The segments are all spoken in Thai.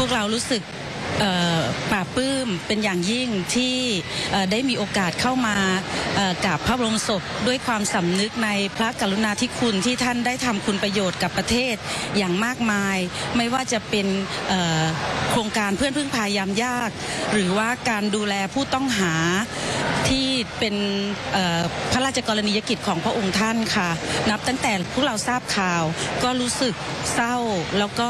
วกเรารู้สึกปลาบปลื้มเป็นอย่างยิ่งที่ได้มีโอกาสเข้ามากราบพระบรมศพด้วยความสำนึกในพระกรุณาธิคุณที่ท่านได้ทำคุณประโยชน์กับประเทศอย่างมากมายไม่ว่าจะเป็นโครงการเพื่อนพึ่งพายามยากหรือว่าการดูแลผู้ต้องหาที่เป็นพระราชกรณียกิจของพระองค์ท่านค่ะนับตั้งแต่พวกเราทราบข่าวก็รู้สึกเศร้าแล้วก็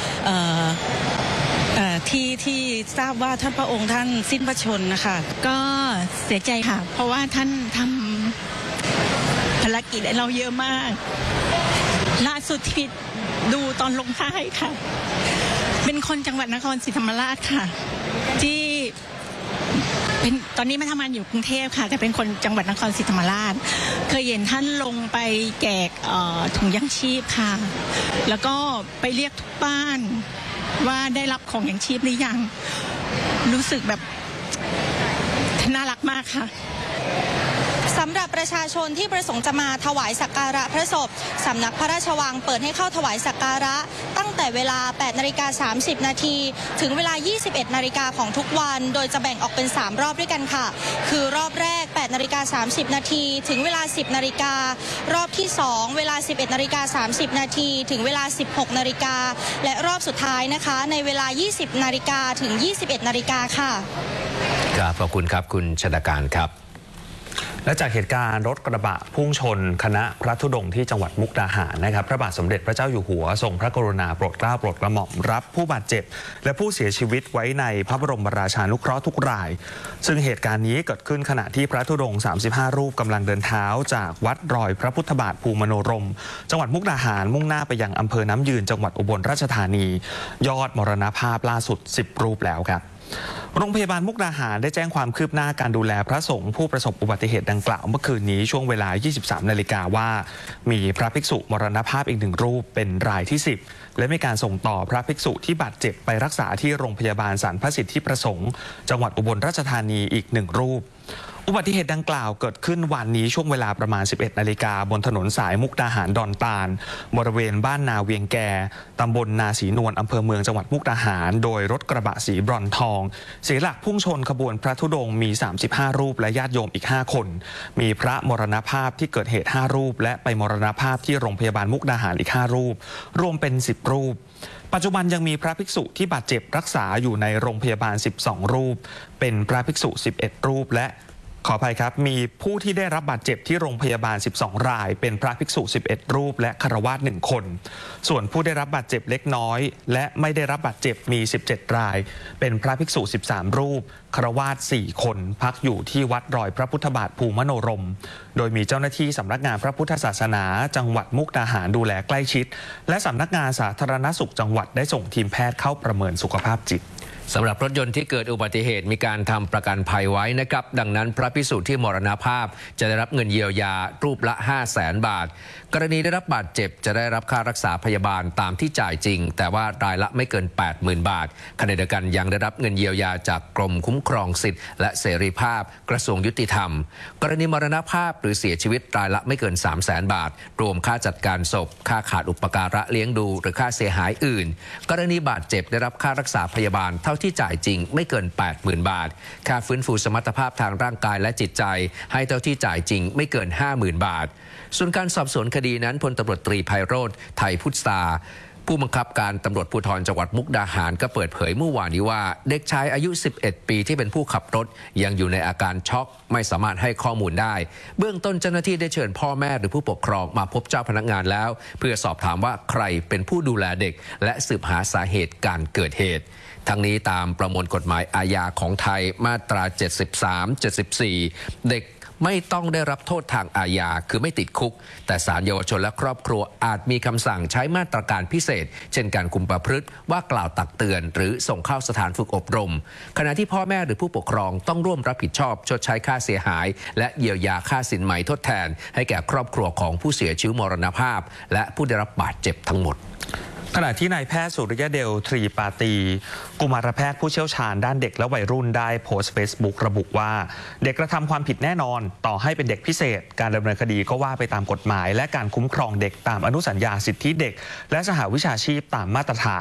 ที่ทราบว่าท่านพระองค์ท่านสิ้นพระชนม์นะคะก็เสียใจค่ะเพราะว่าท่านทำภารกิจให้เราเยอะมากล่าสุดที่ดูตอนลงใต้ค่ะเป็นคนจังหวัดนครศรีธรรมราชค่ะที่เป็นตอนนี้มาทำงานอยู่กรุงเทพค่ะแต่เป็นคนจังหวัดนครศรีธรรมราชเคยเห็นท่านลงไปแจกถุงยังชีพค่ะแล้วก็ไปเรียกทุกบ้านว่าได้รับของยังชีพหรือยังรู้สึกแบบน่ารักมากค่ะสำหรับประชาชนที่ประสงค์จะมาถวายสักการะพระศพสำนักพระราชวังเปิดให้เข้าถวายสักการะตั้งแต่เวลา 8:30 น.ถึงเวลา 21:00 น.ของทุกวันโดยจะแบ่งออกเป็น3รอบด้วยกันค่ะคือรอบแรก 8:30 น.ถึงเวลา 10:00 น.รอบที่2เวลา 11:30 น.ถึงเวลา 16:00 น.และรอบสุดท้ายนะคะในเวลา 20:00 น.ถึง 21:00 น.ค่ะครับขอบคุณครับคุณชฎการครับและจากเหตุการณ์รถกระบะพุ่งชนคณะพระธุดงค์ที่จังหวัดมุกดาหารนะครับพระบาทสมเด็จพระเจ้าอยู่หัวทรงพระกรุณาโปรดเกล้าโปรดกระหม่อมรับผู้บาดเจ็บและผู้เสียชีวิตไว้ในพระบรมราชานุเคราะห์ทุกรายซึ่งเหตุการณ์นี้เกิดขึ้นขณะที่พระธุดงค์35 รูปกำลังเดินเท้าจากวัดรอยพระพุทธบาทภูมิมโนรมจังหวัดมุกดาหารมุ่งหน้าไปยังอำเภอน้ำยืนจังหวัดอุบลราชธานียอดมรณภาพล่าสุด10 รูปแล้วครับโรงพยาบาลมุกดาหารได้แจ้งความคืบหน้าการดูแลพระสงฆ์ผู้ประสบอุบัติเหตุดังกล่าวเมื่อคืนนี้ช่วงเวลา 23 นาฬิกาว่ามีพระภิกษุมรณภาพอีก1 รูปเป็นรายที่ 10และมีการส่งต่อพระภิกษุที่บาดเจ็บไปรักษาที่โรงพยาบาลสรรพสิทธิประสงค์จังหวัดอุบลราชธานีอีก1 รูปอุบัติเหตุดังกล่าวเกิดขึ้นวันนี้ช่วงเวลาประมาณ 11 นาฬิกาบนถนนสายมุกดาหารดอนตาลบริเวณบ้านนาเวียงแกตำบลนาศรีนวลอำเภอเมืองจังหวัดมุกดาหารโดยรถกระบะสีบรอนซ์ทองเสียหลักพุ่งชนขบวนพระธุดงค์มี35 รูปและญาติโยมอีก5 คนมีพระมรณภาพที่เกิดเหตุ5 รูปและไปมรณภาพที่โรงพยาบาลมุกดาหารอีก5 รูปรวมเป็น10 รูปปัจจุบันยังมีพระภิกษุที่บาดเจ็บรักษาอยู่ในโรงพยาบาล12 รูปเป็นพระภิกษุ11 รูปและขออภัยครับมีผู้ที่ได้รับบาดเจ็บที่โรงพยาบาล12 รายเป็นพระภิกษุ11 รูปและฆราวาส1 คนส่วนผู้ได้รับบาดเจ็บเล็กน้อยและไม่ได้รับบาดเจ็บมี17 รายเป็นพระภิกษุ13 รูปฆราวาส4 คนพักอยู่ที่วัดรอยพระพุทธบาทภูมิมโนรมโดยมีเจ้าหน้าที่สำนักงานพระพุทธศาสนาจังหวัดมุกดาหารดูแลใกล้ชิดและสำนักงานสาธารณสุขจังหวัดได้ส่งทีมแพทย์เข้าประเมินสุขภาพจิตสำหรับรถยนต์ที่เกิดอุบัติเหตุมีการทำประกันภัยไว้นะครับดังนั้นพระภิกษุที่มรณภาพจะได้รับเงินเยียวยารูปละ 500,000 บาทกรณีได้รับบาดเจ็บจะได้รับค่ารักษาพยาบาลตามที่จ่ายจริงแต่ว่ารายละไม่เกิน 80,000 บาทขณะเดียวกันยังได้รับเงินเยียวยาจากกรมคุ้มครองสิทธิและเสรีภาพกระทรวงยุติธรรมกรณีมรณภาพหรือเสียชีวิตรายละไม่เกิน 300,000 บาทรวมค่าจัดการศพค่าขาดอุปการะเลี้ยงดูหรือค่าเสียหายอื่นกรณีบาดเจ็บได้รับค่ารักษาพยาบาลเท่าที่จ่ายจริงไม่เกิน 80,000 บาทค่าฟื้นฟูสมรรถภาพทางร่างกายและจิตใจให้เท่าที่จ่ายจริงไม่เกิน 50,000 บาทส่วนการสอบสวนคดีนั้นพลตำรวจตรีไพโรจน์ไทยพุทธาผู้บังคับการตำรวจภูธรจังหวัดมุกดาหารก็เปิดเผยเมื่อวานนี้ว่าเด็กชายอายุ11 ปีที่เป็นผู้ขับรถยังอยู่ในอาการช็อกไม่สามารถให้ข้อมูลได้เบื้องต้นเจ้าหน้าที่ได้เชิญพ่อแม่หรือผู้ปกครองมาพบเจ้าพนักงานแล้วเพื่อสอบถามว่าใครเป็นผู้ดูแลเด็กและสืบหาสาเหตุการเกิดเหตุทั้งนี้ตามประมวลกฎหมายอาญาของไทยมาตรา 73-74 เด็กไม่ต้องได้รับโทษทางอาญาคือไม่ติดคุกแต่ศาลเยาวชนและครอบครัวอาจมีคำสั่งใช้มาตรการพิเศษเช่นการคุมประพฤติว่ากล่าวตักเตือนหรือส่งเข้าสถานฝึกอบรมขณะที่พ่อแม่หรือผู้ปกครองต้องร่วมรับผิดชอบชดใช้ค่าเสียหายและเยียวยาค่าสินไหมทดแทนให้แก่ครอบครัวของผู้เสียชีวิตมรณภาพและผู้ได้รับบาดเจ็บทั้งหมดขณะที่นายแพทย์สุริยเดลทรีปาตีกุมารแพทย์ผู้เชี่ยวชาญด้านเด็กและวัยรุ่นได้โพสต์ Facebook ระบุว่าเด็กกระทำความผิดแน่นอนต่อให้เป็นเด็กพิเศษการดำเนินคดีก็ว่าไปตามกฎหมายและการคุ้มครองเด็กตามอนุสัญญาสิทธิเด็กและสหวิชาชีพตามมาตรฐาน